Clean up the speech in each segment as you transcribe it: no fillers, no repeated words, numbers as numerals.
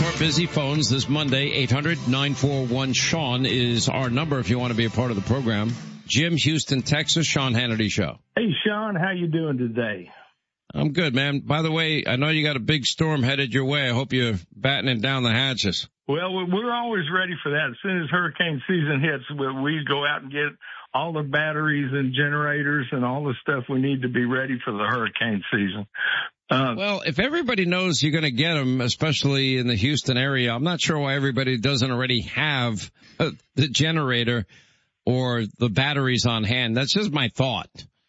our busy phones this Monday. 800-941-SEAN is our number if you want to be a part of the program. Jim, Houston, Texas, Sean Hannity Show. Hey, Sean, how you doing today? I'm good, man. By the way, I know you got a big storm headed your way. I hope you're battening down the hatches. Well, we're always ready for that. As soon as hurricane season hits, we go out and get all the batteries and generators and all the stuff we need to be ready for the hurricane season. Well, if everybody knows you're going to get them, especially in the Houston area, I'm not sure why everybody doesn't already have the generator or the batteries on hand. That's just my thought.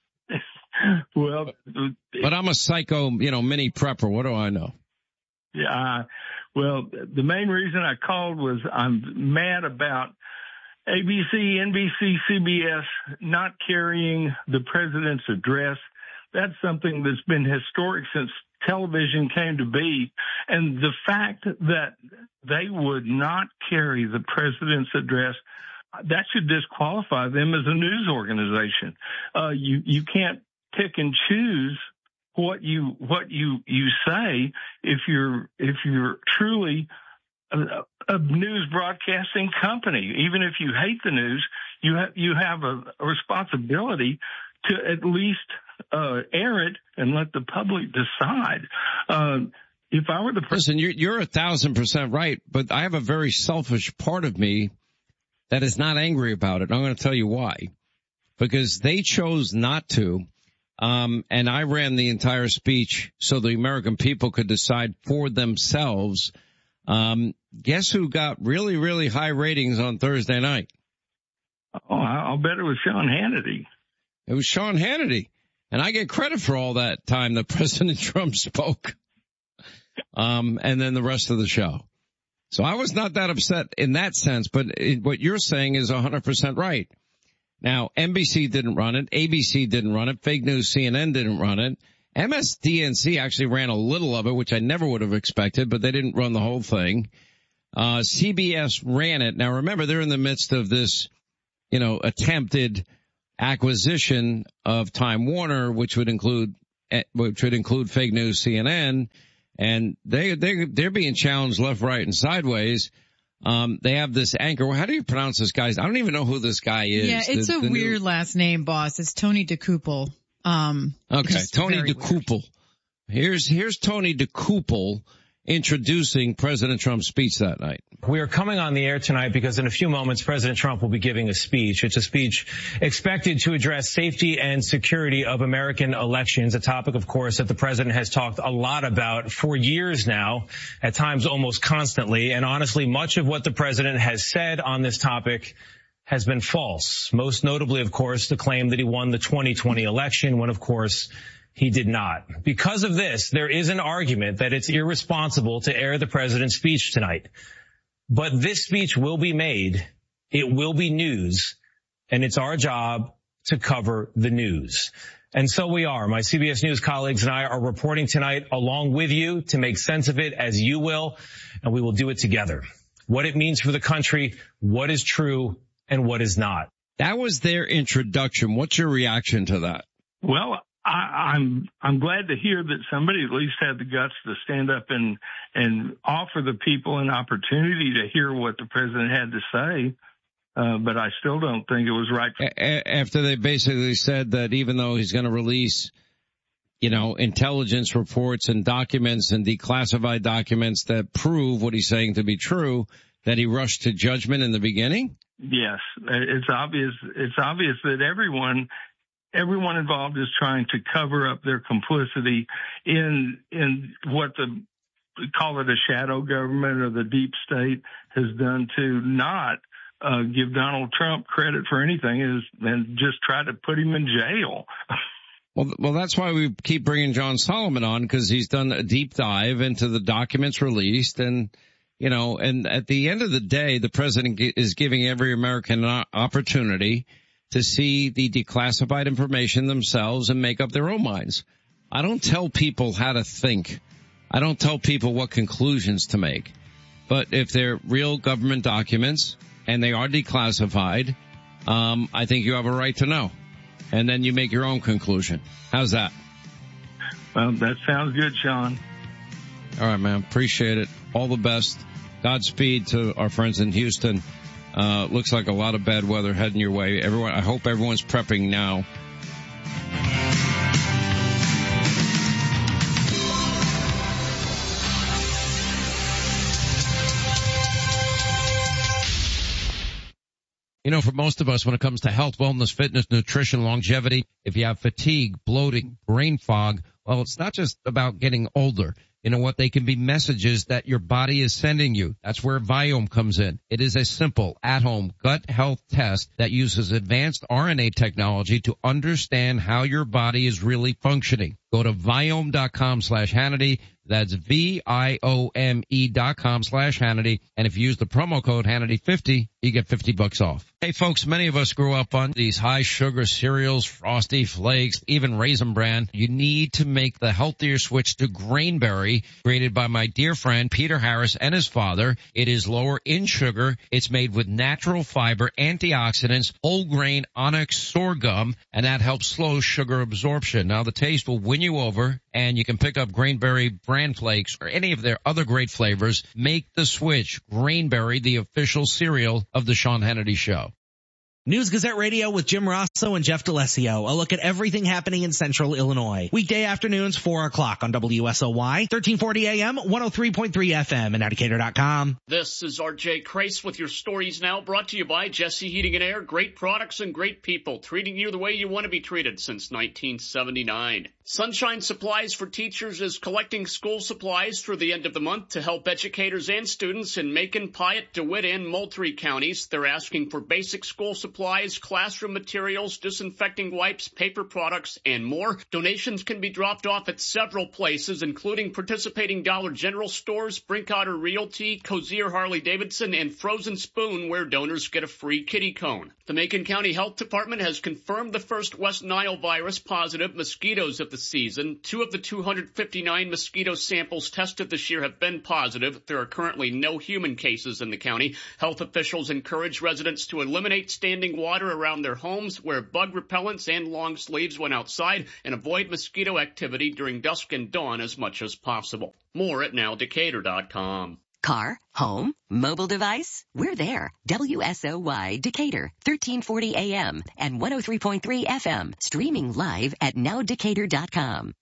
Well, but I'm a psycho, mini prepper. What do I know? Yeah. Well, the main reason I called was I'm mad about ABC, NBC, CBS not carrying the president's address. That's something that's been historic since television came to be. And the fact that they would not carry the president's address, that should disqualify them as a news organization. You can't pick and choose what you say if you're truly a news broadcasting company. Even if you hate the news, you have a responsibility to at least air it and let the public decide. If I were the Listen, you're 1,000% right, but I have a very selfish part of me that is not angry about it. I'm going to tell you why. Because they chose not to. And I ran the entire speech so the American people could decide for themselves. Guess who got really, really high ratings on Thursday night? Oh, I'll bet it was Sean Hannity. It was Sean Hannity. And I get credit for all that time that President Trump spoke. And then the rest of the show. So I was not that upset in that sense, but what you're saying is 100% right. Now, NBC didn't run it. ABC didn't run it. Fake News CNN didn't run it. MSDNC actually ran a little of it, which I never would have expected, but they didn't run the whole thing. CBS ran it. Now, remember, they're in the midst of this, attempted acquisition of Time Warner, which would include Fake News CNN. And they're being challenged left, right, and sideways. They have this anchor. How do you pronounce this guy? I don't even know who this guy is. Yeah, it's a weird last name, boss. It's Tony DeCouple. Okay, Tony DeCouple. Here's Tony DeCouple introducing President Trump's speech that night. We are coming on the air tonight because in a few moments, President Trump will be giving a speech. It's a speech expected to address safety and security of American elections, a topic, of course, that the president has talked a lot about for years now, at times almost constantly. And honestly, much of what the president has said on this topic has been false. Most notably, of course, the claim that he won the 2020 election when, of course, he did not. Because of this, there is an argument that it's irresponsible to air the president's speech tonight. But this speech will be made. It will be news. And it's our job to cover the news. And so we are. My CBS News colleagues and I are reporting tonight along with you to make sense of it as you will. And we will do it together. What it means for the country, what is true and what is not. That was their introduction. What's your reaction to that? Well, I'm glad to hear that somebody at least had the guts to stand up and offer the people an opportunity to hear what the president had to say. But I still don't think it was right. After they basically said that even though he's going to release, intelligence reports and documents and declassified documents that prove what he's saying to be true, that he rushed to judgment in the beginning? Yes, it's obvious. It's obvious that everyone involved is trying to cover up their complicity in what call it a shadow government or the deep state has done to not give Donald Trump credit for anything and just try to put him in jail. Well, that's why we keep bringing John Solomon on, because he's done a deep dive into the documents released and at the end of the day, the president is giving every American an opportunity to see the declassified information themselves and make up their own minds. I don't tell people how to think. I don't tell people what conclusions to make. But if they're real government documents and they are declassified, I think you have a right to know. And then you make your own conclusion. How's that? Well, that sounds good, Sean. All right, man. Appreciate it. All the best. Godspeed to our friends in Houston. Looks like a lot of bad weather heading your way. I hope everyone's prepping now. You know, for most of us, when it comes to health, wellness, fitness, nutrition, longevity, if you have fatigue, bloating, brain fog, well, it's not just about getting older. You know what? They can be messages that your body is sending you. That's where Viome comes in. It is a simple, at-home gut health test that uses advanced RNA technology to understand how your body is really functioning. Go to Viome.com/Hannity. That's Viome.com/Hannity. And if you use the promo code Hannity50, you get $50 off. Hey folks, many of us grew up on these high sugar cereals, Frosty Flakes, even Raisin Bran. You need to make the healthier switch to Grainberry, created by my dear friend Peter Harris and his father. It is lower in sugar. It's made with natural fiber, antioxidants, whole grain onyx sorghum, and that helps slow sugar absorption. Now the taste will win you over, and you can pick up Grainberry Bran Flakes or any of their other great flavors. Make the switch. Grainberry, the official cereal of the Sean Hannity Show. News Gazette Radio with Jim Rosso and Jeff D'Alessio. A look at everything happening in central Illinois. Weekday afternoons, 4 o'clock on WSOY, 1340 AM, 103.3 FM, and Decatur.com. This is RJ Crace with your stories now, brought to you by Jesse Heating and Air. Great products and great people, treating you the way you want to be treated since 1979. Sunshine Supplies for Teachers is collecting school supplies through the end of the month to help educators and students in Macon, Piatt, DeWitt, and Moultrie counties. They're asking for basic school supplies, classroom materials, disinfecting wipes, paper products, and more. Donations can be dropped off at several places, including participating Dollar General stores, Brinkotter Realty, Cozier Harley-Davidson, and Frozen Spoon, where donors get a free kitty cone. The Macon County Health Department has confirmed the first West Nile virus positive mosquitoes of the season. 2 of the 259 mosquito samples tested this year have been positive. There are currently no human cases in the county. Health officials encourage residents to eliminate standing water around their homes, wear bug repellents and long sleeves when outside, and avoid mosquito activity during dusk and dawn as much as possible. More at nowdecatur.com. Car, home, mobile device, we're there. WSOY Decatur, 1340 AM and 103.3 FM, streaming live at nowdecatur.com.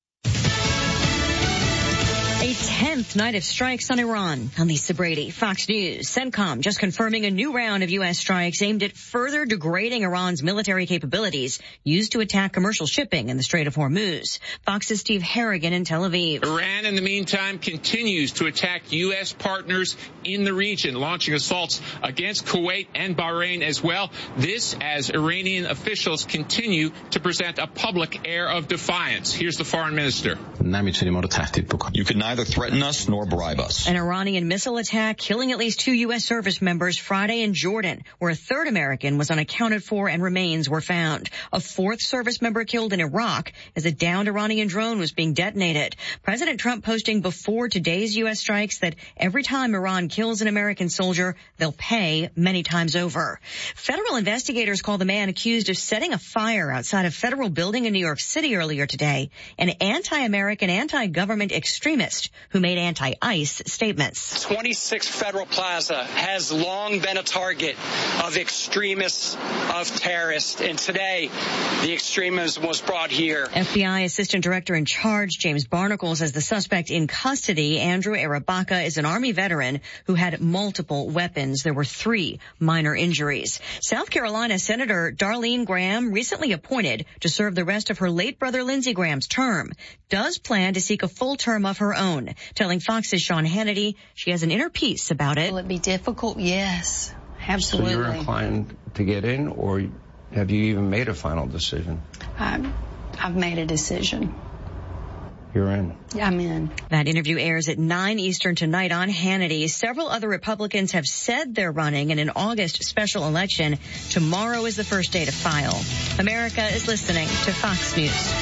A 10th night of strikes on Iran. I'm Lisa Brady, Fox News. CENTCOM just confirming a new round of U.S. strikes aimed at further degrading Iran's military capabilities used to attack commercial shipping in the Strait of Hormuz. Fox's Steve Harrigan in Tel Aviv. Iran, in the meantime, continues to attack U.S. partners in the region, launching assaults against Kuwait and Bahrain as well. This as Iranian officials continue to present a public air of defiance. Here's the foreign minister. You can neither threaten us nor bribe us. An Iranian missile attack killing at least 2 U.S. service members Friday in Jordan, where a third American was unaccounted for and remains were found. A 4th service member killed in Iraq as a downed Iranian drone was being detonated. President Trump posting before today's U.S. strikes that every time Iran kills an American soldier, they'll pay many times over. Federal investigators call the man accused of setting a fire outside a federal building in New York City earlier today an anti-American, anti-government extremist who made anti-ICE statements. 26 Federal Plaza has long been a target of extremists, of terrorists, and today the extremism was brought here. FBI Assistant Director in Charge James Barnacle says the suspect in custody, Andrew Arabaka, is an Army veteran who had multiple weapons. There were 3 minor injuries. South Carolina Senator Darlene Graham, recently appointed to serve the rest of her late brother Lindsey Graham's term, does plan to seek a full term of her own, telling Fox's Sean Hannity she has an inner peace about it. Will it be difficult? Yes, absolutely. So you're inclined to get in, or have you even made a final decision? I've made a decision. You're in. I'm in. That interview airs at 9 Eastern tonight on Hannity. Several other Republicans have said they're running in an August special election. Tomorrow is the first day to file. America is listening to Fox News.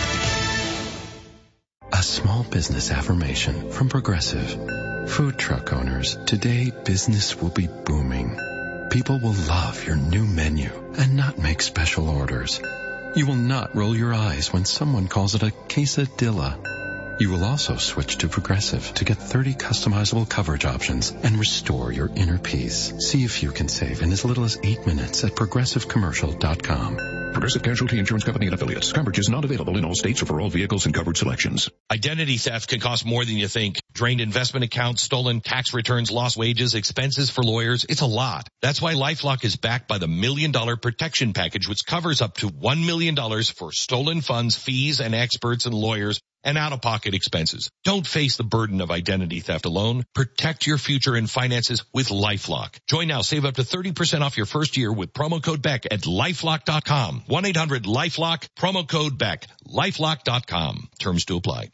A small business affirmation from Progressive. Food truck owners, today business will be booming. People will love your new menu and not make special orders. You will not roll your eyes when someone calls it a quesadilla. You will also switch to Progressive to get 30 customizable coverage options and restore your inner peace. See if you can save in as little as 8 minutes at progressivecommercial.com. Progressive Casualty Insurance Company and Affiliates. Coverage is not available in all states or for all vehicles and coverage selections. Identity theft can cost more than you think. Drained investment accounts, stolen tax returns, lost wages, expenses for lawyers. It's a lot. That's why LifeLock is backed by the $1 Million Protection Package, which covers up to $1 million for stolen funds, fees, and experts and lawyers and out-of-pocket expenses. Don't face the burden of identity theft alone. Protect your future and finances with LifeLock. Join now. Save up to 30% off your first year with promo code Beck at LifeLock.com. 1-800-LifeLock, promo code Beck. LifeLock.com. Terms to apply.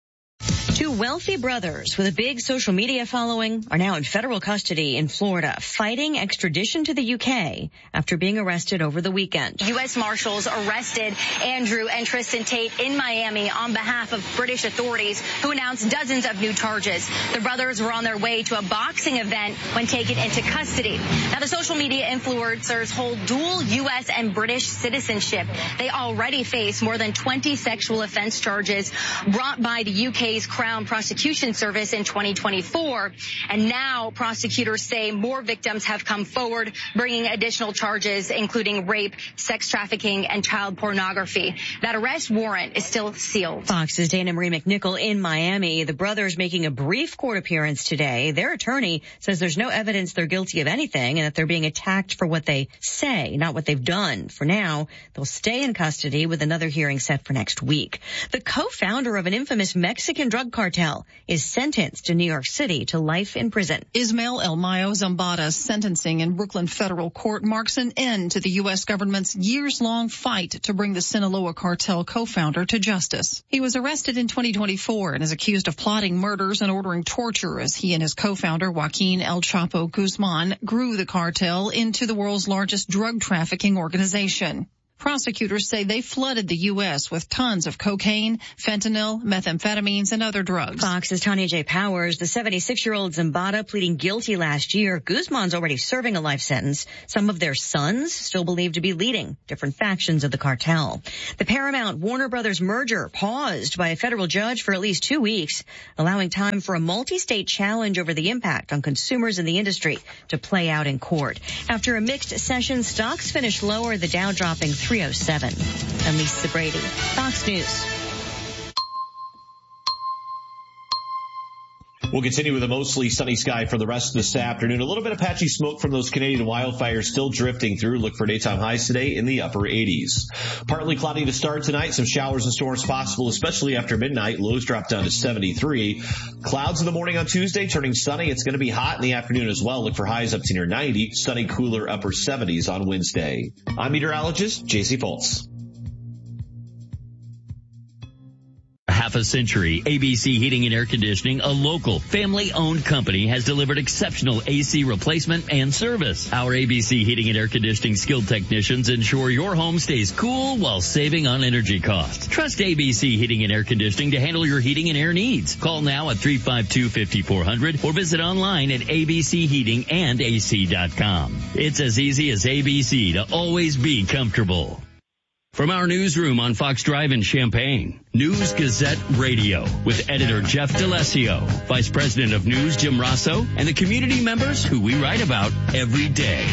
Two wealthy brothers with a big social media following are now in federal custody in Florida, fighting extradition to the UK after being arrested over the weekend. U.S. Marshals arrested Andrew and Tristan Tate in Miami on behalf of British authorities, who announced dozens of new charges. The brothers were on their way to a boxing event when taken into custody. Now, the social media influencers hold dual U.S. and British citizenship. They already face more than 20 sexual offense charges brought by the UK's Crown Prosecution Service in 2024. And now prosecutors say more victims have come forward, bringing additional charges, including rape, sex trafficking, and child pornography. That arrest warrant is still sealed. Fox's Dana Marie McNichol in Miami. The brothers making a brief court appearance today. Their attorney says there's no evidence they're guilty of anything and that they're being attacked for what they say, not what they've done. For now, they'll stay in custody with another hearing set for next week. The co-founder of an infamous Mexican drug cartel is sentenced in New York City to life in prison. Ismael El Mayo Zambada's sentencing in Brooklyn federal court marks an end to the U.S. government's years-long fight to bring the Sinaloa cartel co-founder to justice. He was arrested in 2024 and is accused of plotting murders and ordering torture as he and his co-founder Joaquin El Chapo Guzman grew the cartel into the world's largest drug trafficking organization. Prosecutors say they flooded the U.S. with tons of cocaine, fentanyl, methamphetamines, and other drugs. Fox's Tanya J. Powers, the 76-year-old Zambada pleading guilty last year. Guzman's already serving a life sentence. Some of their sons still believed to be leading different factions of the cartel. The Paramount Warner Brothers merger paused by a federal judge for at least 2 weeks, allowing time for a multi-state challenge over the impact on consumers in the industry to play out in court. After a mixed session, stocks finished lower, the Dow dropping 307. I'm Lisa Brady, Fox News. We'll continue with a mostly sunny sky for the rest of this afternoon. A little bit of patchy smoke from those Canadian wildfires still drifting through. Look for daytime highs today in the upper 80s. Partly cloudy to start tonight. Some showers and storms possible, especially after midnight. Lows drop down to 73. Clouds in the morning on Tuesday, turning sunny. It's going to be hot in the afternoon as well. Look for highs up to near 90. Sunny, cooler upper 70s on Wednesday. I'm meteorologist JC Pulse. Half a century, ABC Heating and Air Conditioning, a local family-owned company, has delivered exceptional AC replacement and service. Our ABC Heating and Air Conditioning skilled technicians ensure your home stays cool while saving on energy costs. Trust ABC Heating and Air Conditioning to handle your heating and air needs. Call now at 352-5400 or visit online at abcheatingandac.com. It's as easy as ABC to always be comfortable. From our newsroom on Fox Drive in Champaign, News Gazette Radio with editor Jeff DeLessio, Vice President of News Jim Rosso, and the community members who we write about every day.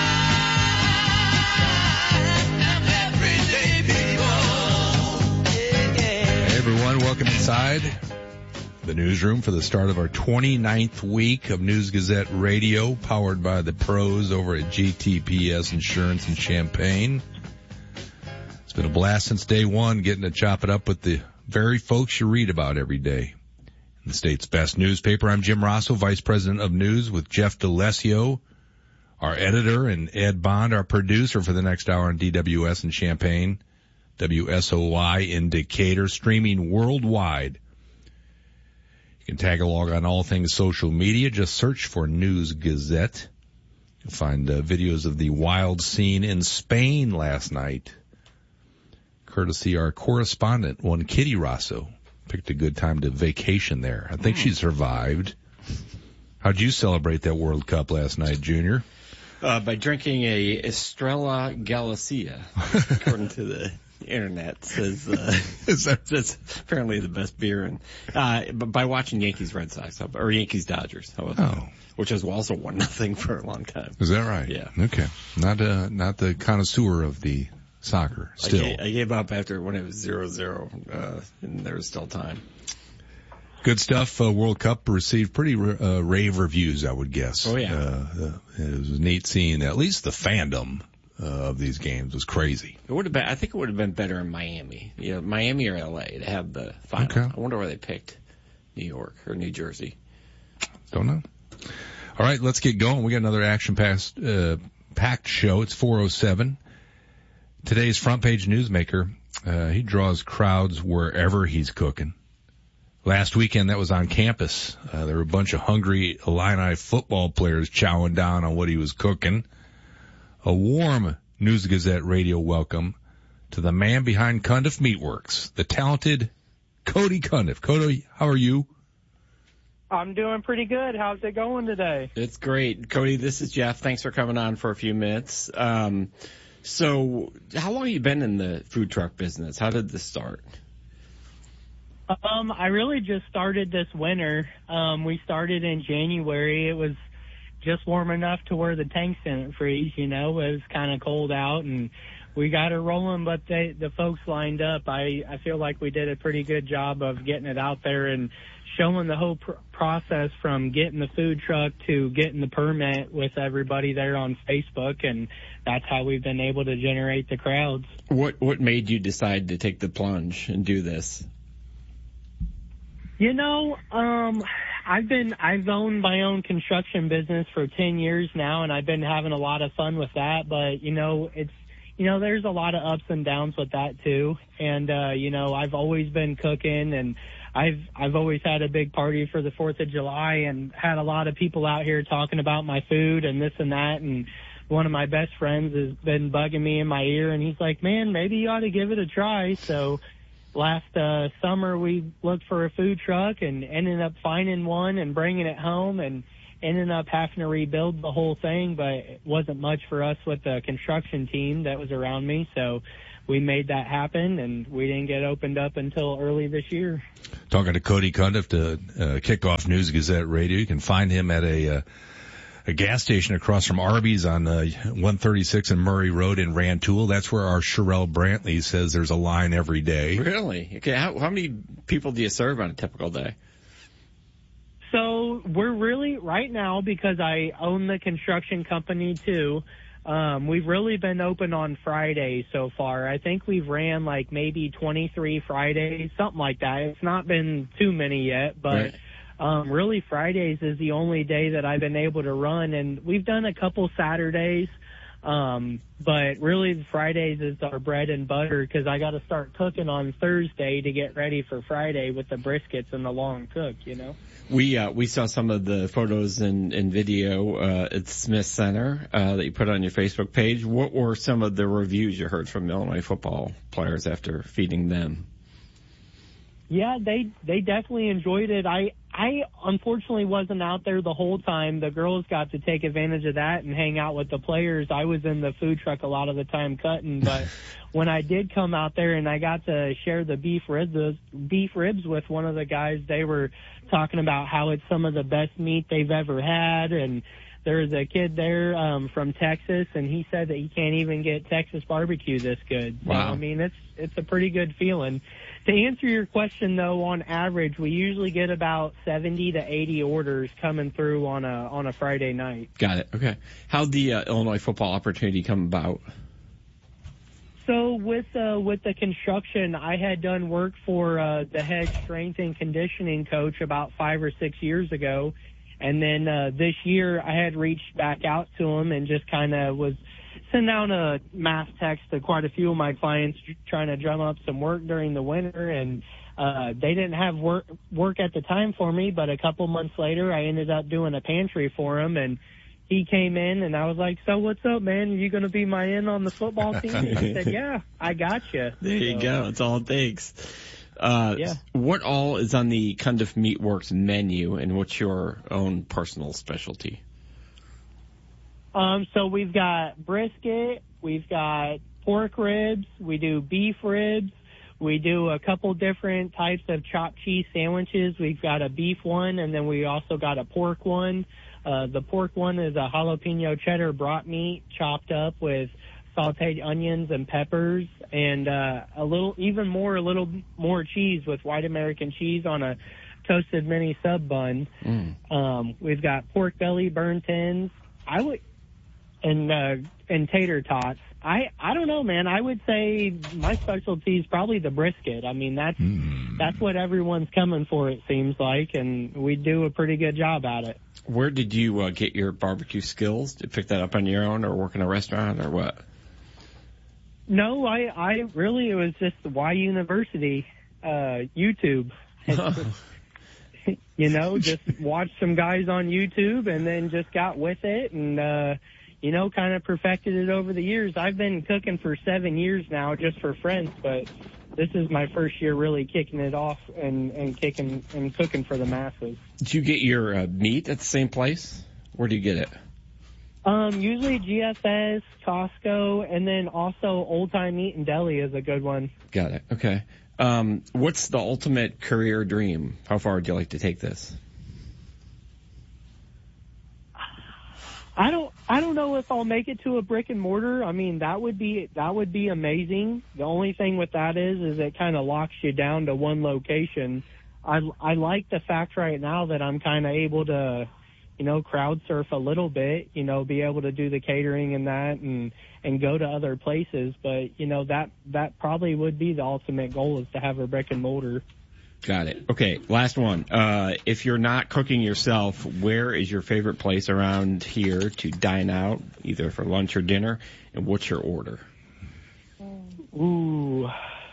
Hey everyone, welcome inside the newsroom for the start of our 29th week of News Gazette Radio, powered by the pros over at GTPS Insurance in Champaign. It's been a blast since day one, getting to chop it up with the very folks you read about every day. In the state's best newspaper, I'm Jim Rosso, Vice President of News, with Jeff DeLessio, our editor, and Ed Bond, our producer for the next hour on DWS in Champaign, WSOY in Decatur, streaming worldwide. You can tag along on all things social media. Just search for News Gazette. You'll find videos of the wild scene in Spain last night. Courtesy our correspondent, one Kitty Rosso, picked a good time to vacation there. I think she survived. How'd you celebrate that World Cup last night, Junior? By drinking a Estrella Galicia, according to the internet says that's apparently the best beer, and but by watching Yankees Red Sox or Yankees Dodgers, which has also 1-0 for a long time. Is that right? Yeah. Okay. Not the connoisseur of the soccer. Still, I gave up after when it was 0-0, and there was still time. Good stuff. World Cup received pretty rave reviews, I would guess. Oh yeah. It was neat seeing at least the fandom of these games was crazy. It would have been. I think it would have been better in Miami. Miami or LA to have the final. Okay. I wonder where they picked New York or New Jersey. Don't know. All right, let's get going. We got another action-packed show. It's 4:07. Today's front page newsmaker, he draws crowds wherever he's cooking. Last weekend, that was on campus. There were a bunch of hungry Illini football players chowing down on what he was cooking. A warm News Gazette radio welcome to the man behind Cundiff Meatworks, the talented Cody Cundiff. Cody, how are you? I'm doing pretty good. How's it going today? It's great. Cody, this is Jeff. Thanks for coming on for a few minutes. So how long have you been in the food truck business? How did this start? I really just started this winter. We started in January. It was just warm enough to where the tanks didn't freeze, It was kind of cold out, and we got it rolling, but the folks lined up. I feel like we did a pretty good job of getting it out there and showing the whole process from getting the food truck to getting the permit with everybody there on Facebook, and that's how we've been able to generate the crowds. What made you decide to take the plunge and do this? I've owned my own construction business for 10 years now, and I've been having a lot of fun with that, but there's a lot of ups and downs with that too. And I've always been cooking, and I've always had a big party for the 4th of July and had a lot of people out here talking about my food and this and that. And one of my best friends has been bugging me in my ear, and he's like, man, maybe you ought to give it a try. So last summer we looked for a food truck and ended up finding one and bringing it home, and ended up having to rebuild the whole thing, but it wasn't much for us with the construction team that was around me. So we made that happen, and we didn't get opened up until early this year. Talking to Cody Cundiff to kick off News Gazette Radio. You can find him at a gas station across from Arby's on 136 and Murray Road in Rantoul. That's where our Sherelle Brantley says there's a line every day. Really? Okay. How many people do you serve on a typical day? So we're really, right now, because I own the construction company too, we've really been open on Fridays so far. I think we've ran like maybe 23 Fridays, something like that. It's not been too many yet, but really Fridays is the only day that I've been able to run, and we've done a couple Saturdays. But really Fridays is our bread and butter, because I got to start cooking on Thursday to get ready for Friday with the briskets and the long cook, We saw some of the photos and video at Smith Center that you put on your Facebook page. What were some of the reviews you heard from Illinois football players after feeding them? Yeah, they definitely enjoyed it. I unfortunately wasn't out there the whole time. The girls got to take advantage of that and hang out with the players. I was in the food truck a lot of the time cutting, but when I did come out there and I got to share the beef ribs with one of the guys, they were talking about how it's some of the best meat they've ever had. And there's a kid there from Texas, and he said that he can't even get Texas barbecue this good. So, wow. I mean, it's a pretty good feeling. To answer your question, though, on average, we usually get about 70 to 80 orders coming through on a Friday night. Got it. Okay. How'd the Illinois football opportunity come about? So with the construction, I had done work for the head strength and conditioning coach about 5 or 6 years ago. And then this year I had reached back out to him and just kind of was sending out a mass text to quite a few of my clients trying to drum up some work during the winter. And they didn't have work at the time for me, but a couple months later I ended up doing a pantry for him. And he came in, and I was like, so what's up, man? Are you going to be my in on the football team? And he said, yeah, I got you. There you go. That's all it takes. Yeah. What all is on the Cundiff Meatworks menu, and what's your own personal specialty? So we've got brisket, we've got pork ribs. We do beef ribs. We do a couple different types of chopped cheese sandwiches. We've got a beef one, and then we also got a pork one. The pork one is a jalapeno cheddar brat meat chopped up with sauteed onions and peppers, and a little more cheese with white American cheese on a toasted mini sub bun. We've got pork belly, burnt ends, and tater tots. I don't know, man. I would say my specialty is probably the brisket. I mean, that's what everyone's coming for, it seems like, and we do a pretty good job at it. Where did you get your barbecue skills? Did you pick that up on your own, or work in a restaurant, or what? No, I really, it was just Y University, YouTube. You know, just watched some guys on YouTube and then just got with it and, you know, kind of perfected it over the years. I've been cooking for 7 years now just for friends, but this is my first year really kicking it off and cooking for the masses. Did you get your meat at the same place? Where do you get it? Usually GSS, Costco, and then also Old Time Meat and Deli is a good one. Got it. Okay. What's the ultimate career dream? How far would you like to take this? I don't know if I'll make it to a brick and mortar. I mean, that would be amazing. The only thing with that is it kind of locks you down to one location. I like the fact right now that I'm kind of able to, you know, crowd surf a little bit, you know, be able to do the catering and that and go to other places. But, you know, that probably would be the ultimate goal, is to have a brick and mortar. Got it. Okay, last one. If you're not cooking yourself, where is your favorite place around here to dine out, either for lunch or dinner, and what's your order? Ooh.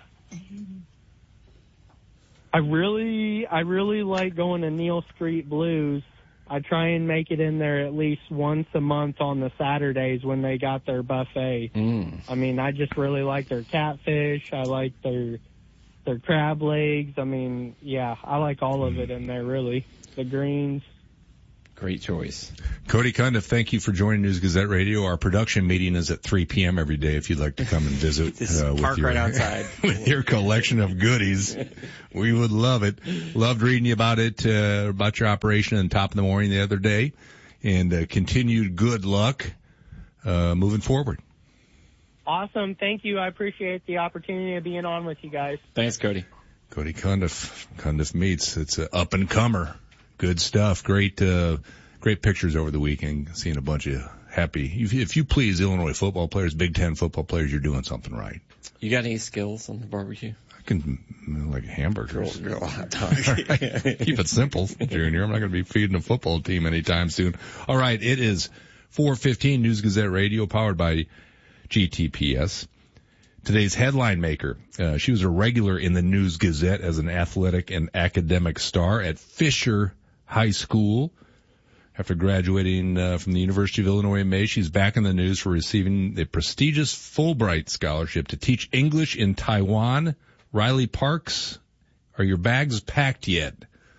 I really like going to Neal Street Blues. I try and make it in there at least once a month on the Saturdays when they got their buffet. I mean, I just really like their catfish. I like their crab legs. I mean, yeah, I like all of it in there, really. The greens. Great choice. Cody Cundiff, thank you for joining News Gazette Radio. Our production meeting is at 3 p.m. every day if you'd like to come and visit park right outside. With your collection of goodies. We would love it. Loved reading you about it, about your operation on Top of the Morning the other day, and continued good luck moving forward. Awesome. Thank you. I appreciate the opportunity of being on with you guys. Thanks, Cody. Cody Cundiff. Cundiff Meats. It's an up-and-comer. Good stuff. Great pictures over the weekend. Seeing a bunch of happy. If you please Illinois football players, Big Ten football players, you're doing something right. You got any skills on the barbecue? I can like hamburgers. Grill a hot dog. Keep it simple, Junior. I'm not going to be feeding a football team anytime soon. All right. It is 4:15 News Gazette Radio, powered by GTPS. Today's headline maker. She was a regular in the News Gazette as an athletic and academic star at Fisher High School. After graduating from the University of Illinois in May, she's back in the news for receiving the prestigious Fulbright scholarship to teach English in Taiwan. Riley Parks, are your bags packed yet?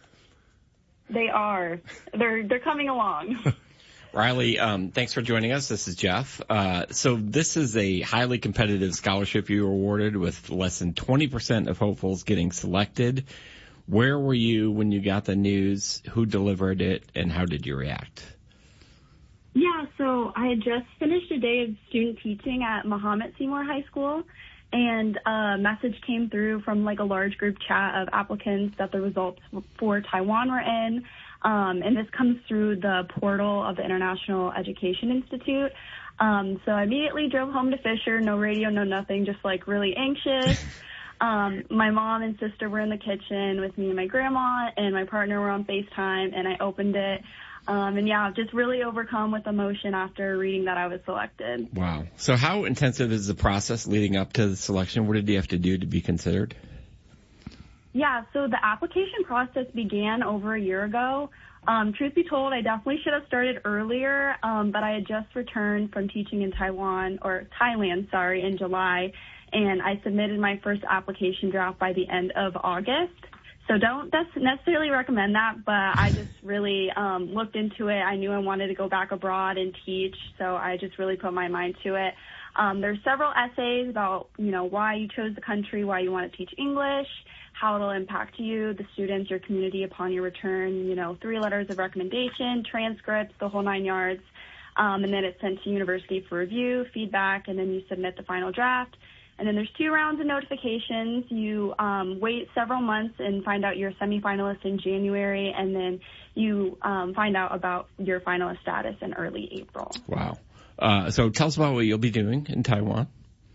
They are. They're coming along. Riley, thanks for joining us. This is Jeff. So this is a highly competitive scholarship you were awarded, with less than 20% of hopefuls getting selected. Where were you when you got the news? Who delivered it, and how did you react? Yeah, so I had just finished a day of student teaching at Mahomet Seymour High School, and a message came through from like a large group chat of applicants that the results for Taiwan were in. And this comes through the portal of the International Education Institute. So I immediately drove home to Fisher, no radio, no nothing, just like really anxious. My mom and sister were in the kitchen with me and my grandma, and my partner were on FaceTime, and I opened it. And yeah, just really overcome with emotion after reading that I was selected. Wow. So how intensive is the process leading up to the selection? What did you have to do to be considered? Yeah, so the application process began over a year ago. Truth be told, I definitely should have started earlier, but I had just returned from teaching in Thailand, in July, and I submitted my first application draft by the end of August. So don't necessarily recommend that, but I just really looked into it. I knew I wanted to go back abroad and teach, so I just really put my mind to it. There's several essays about, why you chose the country, why you want to teach English, how it'll impact you, the students, your community upon your return, 3 letters of recommendation, transcripts, the whole 9 yards. And then it's sent to university for review, feedback, and then you submit the final draft. And then there's 2 rounds of notifications. You wait several months and find out you're a semifinalist in January, and then you find out about your finalist status in early April. Wow. So tell us about what you'll be doing in Taiwan.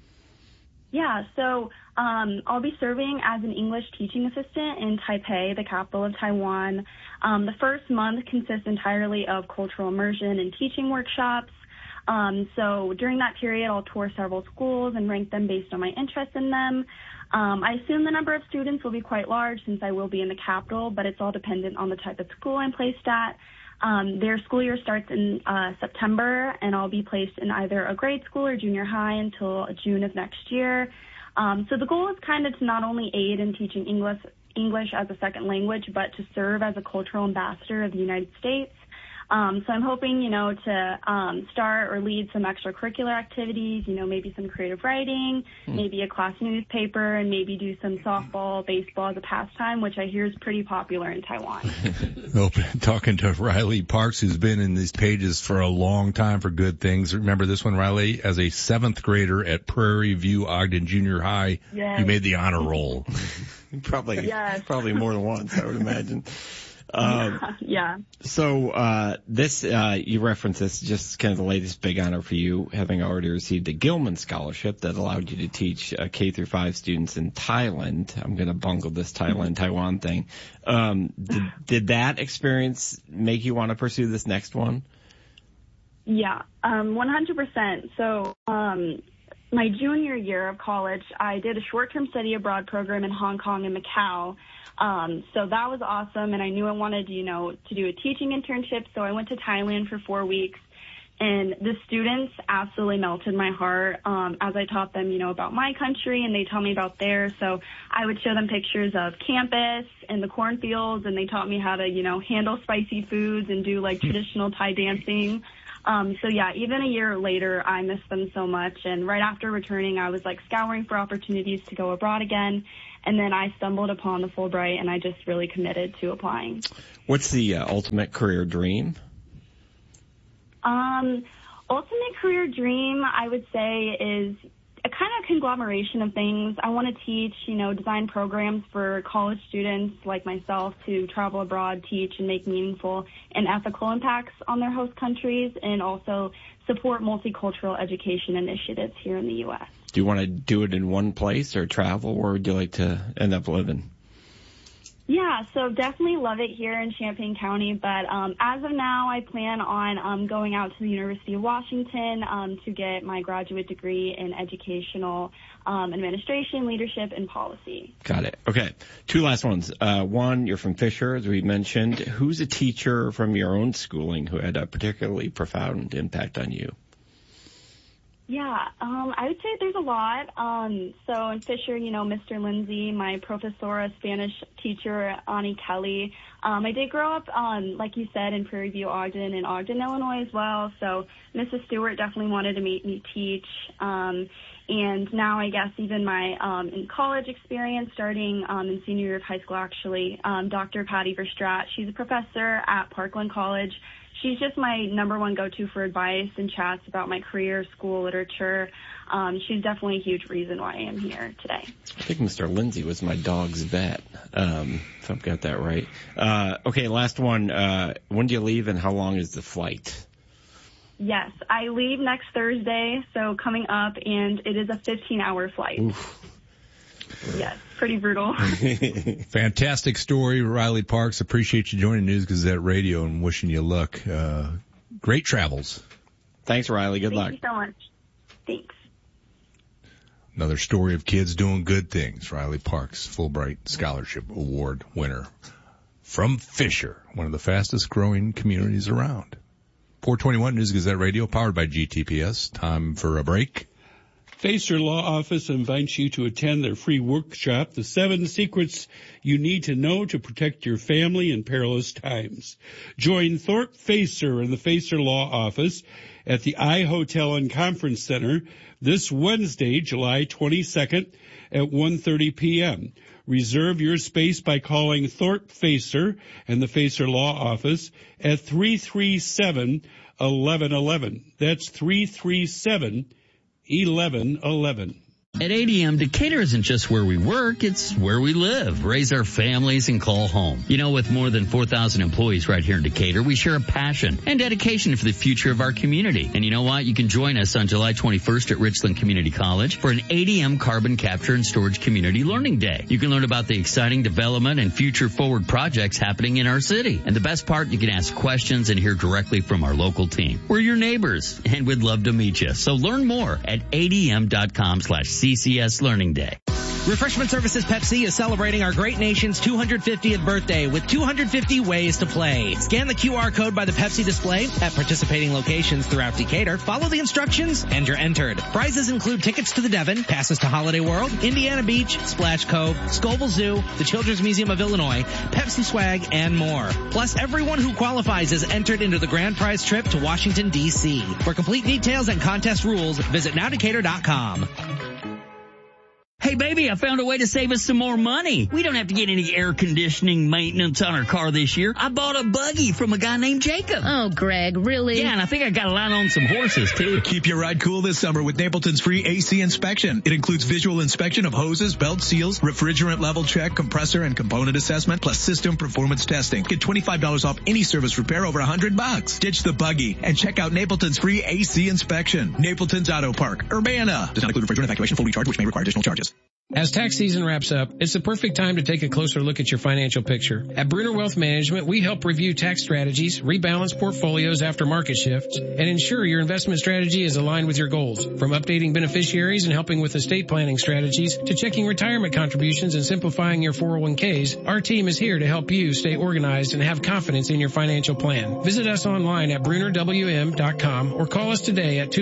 Yeah, so I'll be serving as an English teaching assistant in Taipei, the capital of Taiwan. The first month consists entirely of cultural immersion and teaching workshops. So during that period, I'll tour several schools and rank them based on my interest in them. I assume the number of students will be quite large since I will be in the capital, but it's all dependent on the type of school I'm placed at. Their school year starts in September, and I'll be placed in either a grade school or junior high until June of next year. So the goal is kind of to not only aid in teaching English as a second language, but to serve as a cultural ambassador of the United States. So I'm hoping, to start or lead some extracurricular activities, maybe some creative writing, maybe a class newspaper, and maybe do some softball, baseball as a pastime, which I hear is pretty popular in Taiwan. Talking to Riley Parks, who's been in these pages for a long time for good things. Remember this one, Riley? As a 7th grader at Prairie View Ogden Junior High, yes. You made the honor roll. Probably more than once, I would imagine. Yeah. So, this, you referenced this, just kind of the latest big honor for you, having already received a Gilman Scholarship that allowed you to teach K through 5 students in Thailand. I'm going to bungle this Taiwan thing. Did that experience make you want to pursue this next one? Yeah, 100%. So, my junior year of college, I did a short-term study abroad program in Hong Kong and Macau. So that was awesome, and I knew I wanted, to do a teaching internship, so I went to Thailand for 4 weeks, and the students absolutely melted my heart as I taught them, about my country, and they taught me about theirs. So I would show them pictures of campus and the cornfields, and they taught me how to, handle spicy foods and do, traditional Thai dancing. So yeah, even a year later, I miss them so much. And right after returning, I was scouring for opportunities to go abroad again. And then I stumbled upon the Fulbright, and I just really committed to applying. What's the ultimate career dream? Ultimate career dream, I would say, is a kind of conglomeration of things. I want to teach, design programs for college students like myself to travel abroad, teach, and make meaningful and ethical impacts on their host countries, and also support multicultural education initiatives here in the U.S. Do you want to do it in one place or travel? Where would you like to end up living? Yeah, so definitely love it here in Champaign County, but as of now, I plan on going out to the University of Washington to get my graduate degree in educational administration, leadership, and policy. Got it. Okay, 2 last ones. One, you're from Fisher, as we mentioned. Who's a teacher from your own schooling who had a particularly profound impact on you? Yeah, I would say there's a lot. So in Fisher, Mr. Lindsay, my professora, Spanish teacher, Ani Kelly. I did grow up, like you said, in Prairie View, Ogden, and Ogden, Illinois as well. So Mrs. Stewart definitely wanted to make me teach. And now I guess even my in college experience, starting in senior year of high school, actually, Dr. Patty Verstrat, she's a professor at Parkland College. She's just my number one go-to for advice and chats about my career, school, literature. She's definitely a huge reason why I am here today. I think Mr. Lindsay was my dog's vet, if I've got that right. Okay, last one. When do you leave and how long is the flight? Yes, I leave next Thursday, so coming up, and it is a 15-hour flight. Oof. Yes, pretty brutal. Fantastic story, Riley Parks. Appreciate you joining News Gazette Radio and wishing you luck. Great travels. Thanks, Riley. Good luck. Thank you so much. Thanks. Another story of kids doing good things. Riley Parks, Fulbright Scholarship Award winner from Fisher, one of the fastest growing communities around. 421 News Gazette Radio, powered by GTPS. Time for a break. Facer Law Office invites you to attend their free workshop, The 7 Secrets You Need to Know to Protect Your Family in Perilous Times. Join Thorpe Facer and the Facer Law Office at the iHotel and Conference Center this Wednesday, July 22nd at 1:30 p.m. Reserve your space by calling Thorpe Facer and the Facer Law Office at 337-1111. That's 337-1111. At ADM, Decatur isn't just where we work, it's where we live, raise our families, and call home. You know, with more than 4,000 employees right here in Decatur, we share a passion and dedication for the future of our community. And you know what? You can join us on July 21st at Richland Community College for an ADM Carbon Capture and Storage Community Learning Day. You can learn about the exciting development and future-forward projects happening in our city. And the best part, you can ask questions and hear directly from our local team. We're your neighbors, and we'd love to meet you. So learn more at adm.com/CCS Learning Day. Refreshment Services Pepsi is celebrating our great nation's 250th birthday with 250 ways to play. Scan the QR code by the Pepsi display at participating locations throughout Decatur. Follow the instructions and you're entered. Prizes include tickets to the Devon, passes to Holiday World, Indiana Beach, Splash Cove, Scoville Zoo, the Children's Museum of Illinois, Pepsi swag, and more. Plus, everyone who qualifies is entered into the grand prize trip to Washington, D.C. For complete details and contest rules, visit nowdecatur.com. Hey, baby, I found a way to save us some more money. We don't have to get any air conditioning maintenance on our car this year. I bought a buggy from a guy named Jacob. Oh, Greg, really? Yeah, and I think I got a line on some horses, too. Keep your ride cool this summer with Napleton's free AC inspection. It includes visual inspection of hoses, belt seals, refrigerant level check, compressor, and component assessment, plus system performance testing. Get $25 off any service repair over $100. Ditch the buggy and check out Napleton's free AC inspection. Napleton's Auto Park, Urbana. Does not include refrigerant evacuation, full recharge, which may require additional charges. As tax season wraps up, it's the perfect time to take a closer look at your financial picture. At Bruner Wealth Management, we help review tax strategies, rebalance portfolios after market shifts, and ensure your investment strategy is aligned with your goals. From updating beneficiaries and helping with estate planning strategies to checking retirement contributions and simplifying your 401ks, our team is here to help you stay organized and have confidence in your financial plan. Visit us online at BrunerWM.com or call us today at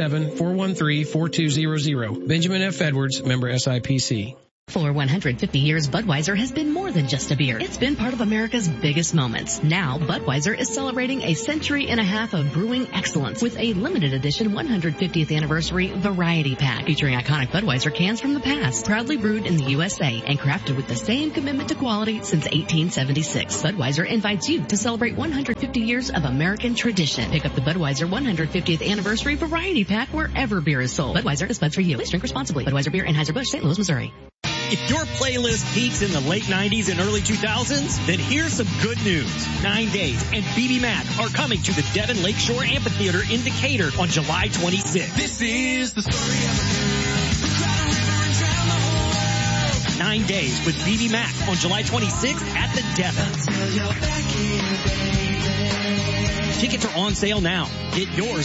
217-413-4200. Benjamin F. Edwards, member SIPC. For 150 years, Budweiser has been more than just a beer. It's been part of America's biggest moments. Now, Budweiser is celebrating a century and a half of brewing excellence with a limited edition 150th anniversary variety pack featuring iconic Budweiser cans from the past, proudly brewed in the USA and crafted with the same commitment to quality since 1876. Budweiser invites you to celebrate 150 years of American tradition. Pick up the Budweiser 150th anniversary variety pack wherever beer is sold. Budweiser is buds for you. Please drink responsibly. Budweiser Beer, Anheuser-Busch, St. Louis, Missouri. If your playlist peaks in the late 90s and early 2000s, then here's some good news. 9 Days and BB Mac are coming to the Devon Lakeshore Amphitheater in Decatur on July 26th. This is the story of a girl who cried a river and drowned the whole world. 9 Days with BB Mac on July 26th at the Devon. Tickets are on sale now. Get yours